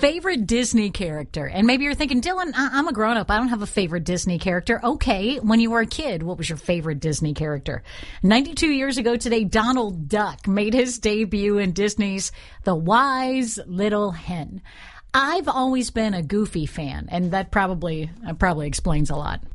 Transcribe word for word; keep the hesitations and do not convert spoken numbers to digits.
Favorite Disney character. And maybe you're thinking, Dylan, I- I'm a grown-up. I don't have a favorite Disney character. Okay, when you were a kid, what was your favorite Disney character? ninety-two years ago today, Donald Duck made his debut in Disney's The Wise Little Hen. I've always been a Goofy fan, and that probably uh, probably explains a lot.